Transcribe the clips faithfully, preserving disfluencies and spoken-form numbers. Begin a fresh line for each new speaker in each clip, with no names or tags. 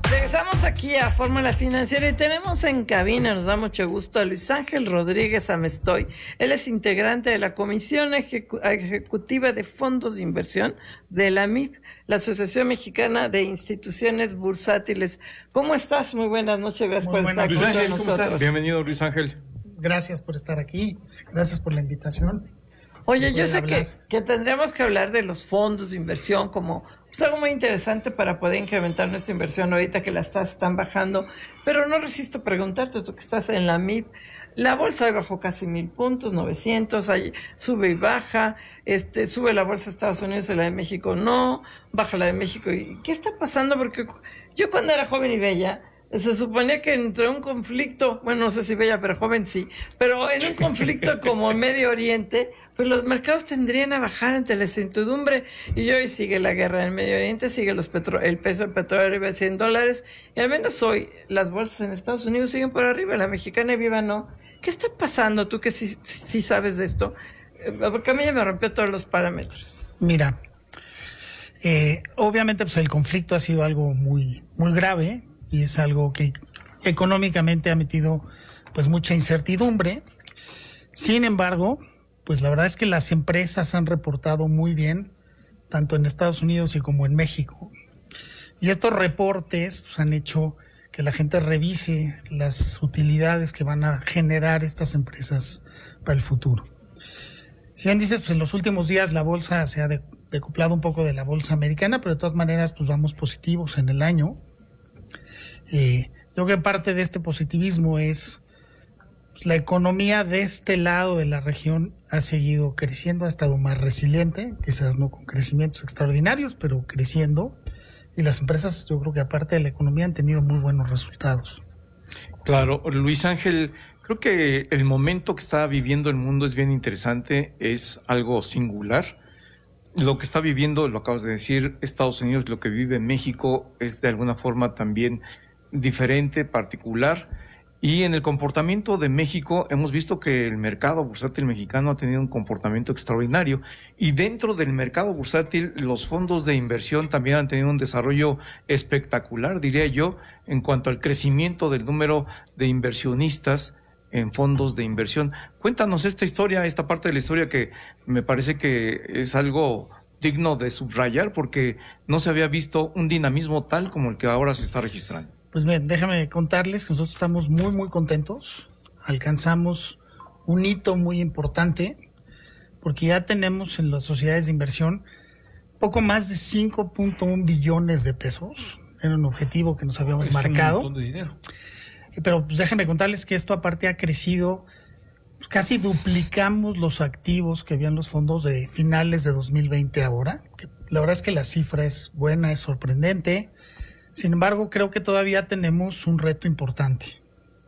Regresamos aquí a Fórmula Financiera y tenemos en cabina, nos da mucho gusto, a Luis Ángel Rodríguez Amestoy. Él es integrante de la Comisión Ejecu- Ejecutiva de Fondos de Inversión de la M I B, la Asociación Mexicana de Instituciones Bursátiles. ¿Cómo estás? Muy buenas noches, gracias
Muy
por
buenas.
estar
Luis
con
Ángel,
todos
¿cómo
nosotros.
estás? Bienvenido, Luis Ángel.
Gracias por estar aquí, gracias por la invitación.
Oye, yo sé que,
hablar.
que tendremos que hablar de los fondos de inversión como pues, algo muy interesante para poder incrementar nuestra inversión ahorita que las tasas están bajando, pero no resisto preguntarte, tú que estás en la M I B, la bolsa hoy bajó casi mil puntos, novecientos, ahí sube y baja, este, sube la bolsa de Estados Unidos y la de México no, baja la de México. ¿Y qué está pasando? Porque yo cuando era joven y bella, se suponía que entre un conflicto, bueno, no sé si bella, pero joven sí, pero en un conflicto como Medio Oriente, pues los mercados tendrían a bajar ante la incertidumbre. Y hoy sigue la guerra en el Medio Oriente, sigue los petro el peso del petróleo arriba de cien dólares, y al menos hoy las bolsas en Estados Unidos siguen por arriba, la mexicana y viva no. ¿Qué está pasando tú que sí, sí sabes de esto? Porque a mí ya me rompió todos los parámetros.
Mira, eh, obviamente pues el conflicto ha sido algo muy, muy grave y es algo que económicamente ha metido pues mucha incertidumbre. Sin embargo, pues la verdad es que las empresas han reportado muy bien, tanto en Estados Unidos y como en México. Y estos reportes pues, han hecho que la gente revise las utilidades que van a generar estas empresas para el futuro. Si bien dices, pues en los últimos días la bolsa se ha decuplado un poco de la bolsa americana, pero de todas maneras pues vamos positivos en el año. Eh, yo creo que parte de este positivismo es pues, la economía de este lado de la región ha seguido creciendo, ha estado más resiliente, quizás no con crecimientos extraordinarios, pero creciendo. Y las empresas, yo creo que aparte de la economía, han tenido muy buenos resultados.
Claro, Luis Ángel, creo que el momento que está viviendo el mundo es bien interesante, es algo singular. Lo que está viviendo, lo acabas de decir, Estados Unidos, lo que vive México es de alguna forma también diferente, particular. Y en el comportamiento de México hemos visto que el mercado bursátil mexicano ha tenido un comportamiento extraordinario y dentro del mercado bursátil los fondos de inversión también han tenido un desarrollo espectacular, diría yo, en cuanto al crecimiento del número de inversionistas en fondos de inversión. Cuéntanos esta historia, esta parte de la historia que me parece que es algo digno de subrayar porque no se había visto un dinamismo tal como el que ahora se está registrando.
Pues bien, déjame contarles que nosotros estamos muy, muy contentos. Alcanzamos un hito muy importante porque ya tenemos en las sociedades de inversión poco más de cinco punto uno billones de pesos. Era un objetivo que nos habíamos
Es
marcado.
Un montón de dinero.
Pero pues déjenme contarles que esto aparte ha crecido, casi duplicamos los activos que habían los fondos de finales de dos mil veinte ahora. Que la verdad es que la cifra es buena, es sorprendente. Sin embargo, creo que todavía tenemos un reto importante.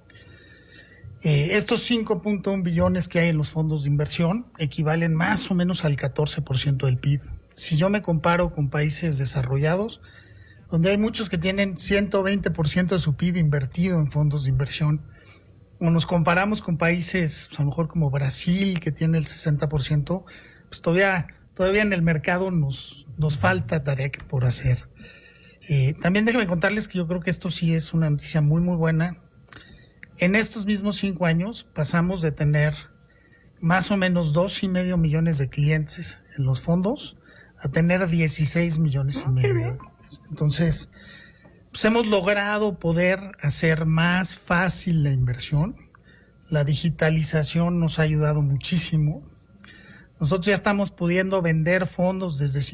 Eh, estos cinco punto uno billones que hay en los fondos de inversión equivalen más o menos al catorce por ciento del P I B. Si yo me comparo con países desarrollados, donde hay muchos que tienen ciento veinte por ciento de su P I B invertido en fondos de inversión, o nos comparamos con países pues, a lo mejor como Brasil, que tiene el sesenta por ciento, pues todavía, todavía en el mercado nos, nos falta tarea por hacer. Eh, también déjenme contarles que yo creo que esto sí es una noticia muy muy buena. En estos mismos cinco años pasamos de tener más o menos dos y medio millones de clientes en los fondos a tener dieciséis millones y medio. Entonces, pues hemos logrado poder hacer más fácil la inversión. La digitalización nos ha ayudado muchísimo. Nosotros ya estamos pudiendo vender fondos desde